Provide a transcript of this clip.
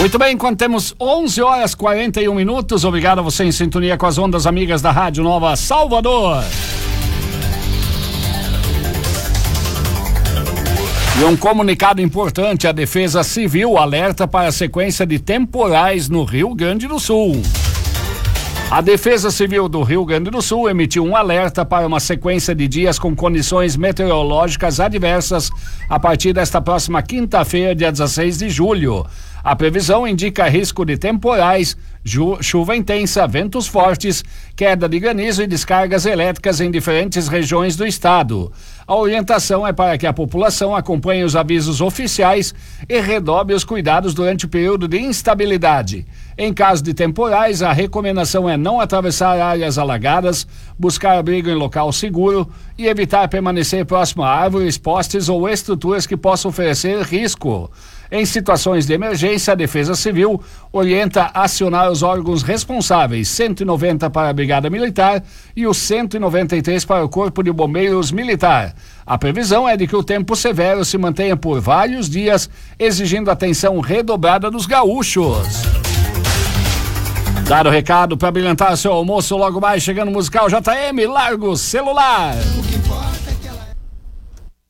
Muito bem, enquanto temos 11 horas 41 minutos, obrigado a você em sintonia com as ondas amigas da Rádio Nova Salvador. E um comunicado importante, a Defesa Civil alerta para a sequência de temporais no Rio Grande do Sul. A Defesa Civil do Rio Grande do Sul emitiu um alerta para uma sequência de dias com condições meteorológicas adversas a partir desta próxima quinta-feira, dia 16 de julho. A previsão indica risco de temporais, chuva intensa, ventos fortes, queda de granizo e descargas elétricas em diferentes regiões do estado. A orientação é para que a população acompanhe os avisos oficiais e redobre os cuidados durante o período de instabilidade. Em caso de temporais, a recomendação é não atravessar áreas alagadas, buscar abrigo em local seguro e evitar permanecer próximo a árvores, postes ou estruturas que possam oferecer risco. Em situações de emergência, a Defesa Civil orienta a acionar os órgãos responsáveis, 190 para a Brigada Militar e os 193 para o Corpo de Bombeiros Militar. A previsão é de que o tempo severo se mantenha por vários dias, exigindo atenção redobrada dos gaúchos. Dado o recado para brilhantar seu almoço, logo mais chegando musical JM, larga o celular.